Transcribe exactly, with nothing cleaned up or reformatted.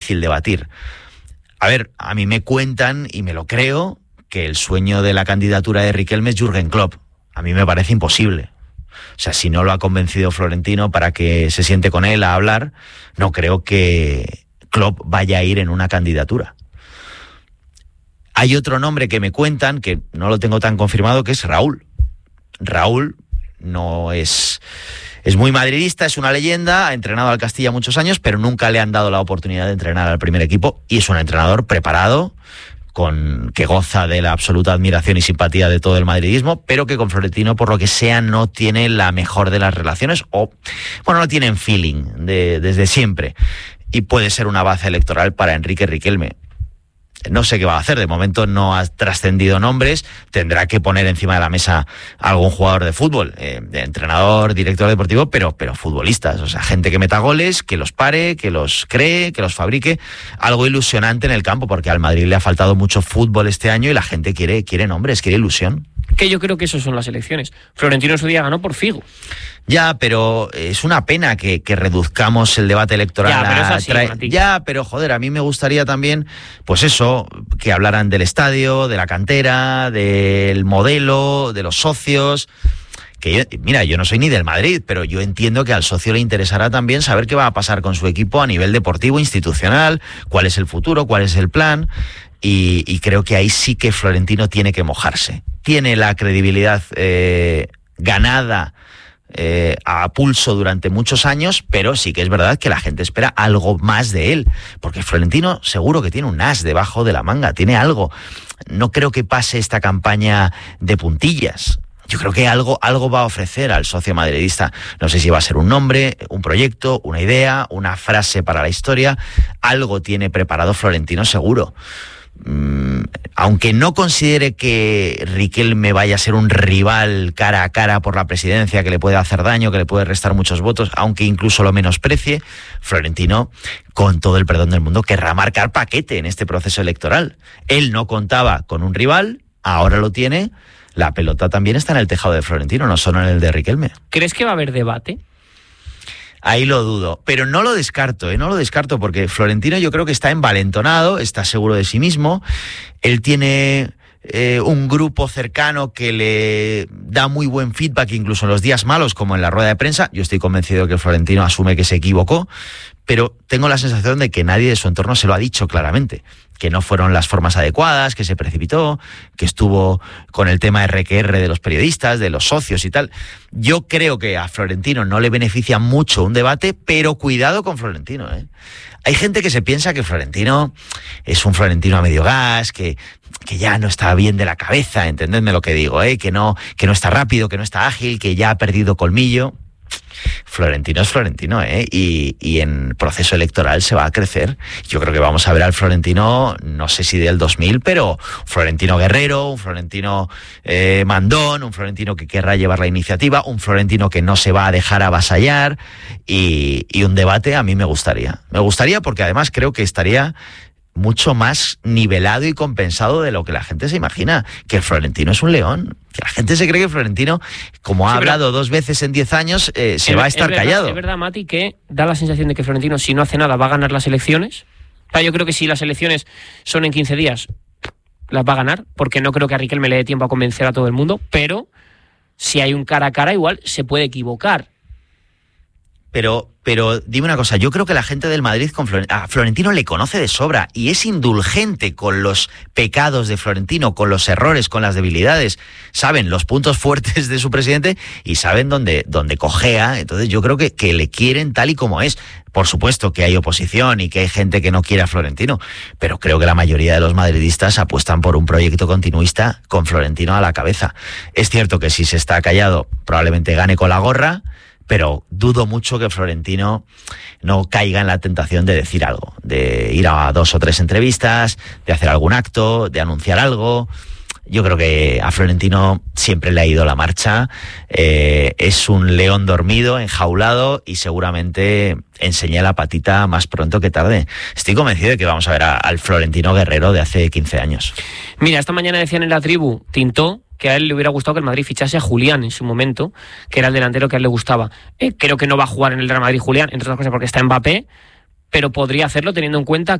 difícil de batir. A ver, a mí me cuentan, y me lo creo, que el sueño de la candidatura de Riquelme es Jürgen Klopp. A mí me parece imposible. O sea, si no lo ha convencido Florentino para que se siente con él a hablar, no creo que Klopp vaya a ir en una candidatura. Hay otro nombre que me cuentan, que no lo tengo tan confirmado, que es Raúl. Raúl no es... Es muy madridista, es una leyenda, ha entrenado al Castilla muchos años, pero nunca le han dado la oportunidad de entrenar al primer equipo, y es un entrenador preparado, con que goza de la absoluta admiración y simpatía de todo el madridismo, pero que con Florentino, por lo que sea, no tiene la mejor de las relaciones, o, bueno, no tienen feeling de, desde siempre, y puede ser una baza electoral para Enrique Riquelme. No sé qué va a hacer, de momento no ha trascendido nombres, tendrá que poner encima de la mesa a algún jugador de fútbol, eh, de entrenador, director deportivo, pero, pero futbolistas, o sea, gente que meta goles, que los pare, que los cree, que los fabrique, algo ilusionante en el campo, porque al Madrid le ha faltado mucho fútbol este año y la gente quiere, quiere nombres, quiere ilusión. Que yo creo que eso son las elecciones. Florentino en su día ganó por Figo. Ya, pero es una pena que, que reduzcamos el debate electoral ya, pero a... así, tra- ya, pero joder, a mí me gustaría también, pues eso, que hablaran del estadio, de la cantera, del modelo, de los socios... Que yo, mira, yo no soy ni del Madrid, pero yo entiendo que al socio le interesará también saber qué va a pasar con su equipo a nivel deportivo, institucional, cuál es el futuro, cuál es el plan... Y, y creo que ahí sí que Florentino tiene que mojarse. Tiene la credibilidad eh, ganada eh, a pulso durante muchos años, pero sí que es verdad que la gente espera algo más de él, porque Florentino seguro que tiene un as debajo de la manga, tiene algo. No creo que pase esta campaña de puntillas. Yo creo que algo, algo va a ofrecer al socio madridista. No sé si va a ser un nombre, un proyecto, una idea, una frase para la historia. Algo tiene preparado Florentino seguro. Mm, aunque no considere que Riquelme vaya a ser un rival cara a cara por la presidencia, que le puede hacer daño, que le puede restar muchos votos, aunque incluso lo menosprecie, Florentino, con todo el perdón del mundo, querrá marcar paquete en este proceso electoral. Él no contaba con un rival, ahora lo tiene. La pelota también está en el tejado de Florentino, no solo en el de Riquelme. ¿Crees que va a haber debate? Ahí lo dudo, pero no lo descarto, ¿eh? no lo descarto porque Florentino yo creo que está envalentonado, está seguro de sí mismo, él tiene eh, un grupo cercano que le da muy buen feedback incluso en los días malos como en la rueda de prensa. Yo estoy convencido que Florentino asume que se equivocó, pero tengo la sensación de que nadie de su entorno se lo ha dicho claramente, que no fueron las formas adecuadas, que se precipitó, que estuvo con el tema erre que erre de los periodistas, de los socios y tal. Yo creo que a Florentino no le beneficia mucho un debate, pero cuidado con Florentino, ¿eh? Hay gente que se piensa que Florentino es un Florentino a medio gas, que, que ya no está bien de la cabeza, entendedme lo que digo, ¿eh? que, no, que no está rápido, que no está ágil, que ya ha perdido colmillo. Florentino es Florentino, ¿eh? Y, y en proceso electoral se va a crecer. Yo creo que vamos a ver al Florentino, no sé si del dos mil, pero Florentino guerrero, un Florentino eh, mandón, un Florentino que querrá llevar la iniciativa, un Florentino que no se va a dejar avasallar y, y un debate a mí me gustaría. Me gustaría porque además creo que estaría mucho más nivelado y compensado de lo que la gente se imagina, que Florentino es un león. Que la gente se cree que Florentino, como ha sí, hablado dos veces en diez años, eh, se es, va a estar es verdad, callado. Es verdad, Mati, que da la sensación de que Florentino, si no hace nada, va a ganar las elecciones. O sea, yo creo que si las elecciones son en quince días, las va a ganar, porque no creo que a Riquelme le dé tiempo a convencer a todo el mundo, pero si hay un cara a cara, igual se puede equivocar. Pero, pero dime una cosa, yo creo que la gente del Madrid con Florentino, a Florentino le conoce de sobra y es indulgente con los pecados de Florentino, con los errores, con las debilidades. Saben los puntos fuertes de su presidente y saben dónde, dónde cojea. Entonces yo creo que, que le quieren tal y como es. Por supuesto que hay oposición y que hay gente que no quiere a Florentino, pero creo que la mayoría de los madridistas apuestan por un proyecto continuista con Florentino a la cabeza. Es cierto que si se está callado probablemente gane con la gorra, pero dudo mucho que Florentino no caiga en la tentación de decir algo, de ir a dos o tres entrevistas, de hacer algún acto, de anunciar algo. Yo creo que a Florentino siempre le ha ido la marcha, eh, es un león dormido, enjaulado y seguramente enseña la patita más pronto que tarde. Estoy convencido de que vamos a ver a, al Florentino guerrero de hace quince años. Mira, esta mañana decían en La Tribu, Tintó, que a él le hubiera gustado que el Madrid fichase a Julián en su momento, que era el delantero que a él le gustaba. Eh, creo que no va a jugar en el Real Madrid Julián, entre otras cosas porque está Mbappé, pero podría hacerlo teniendo en cuenta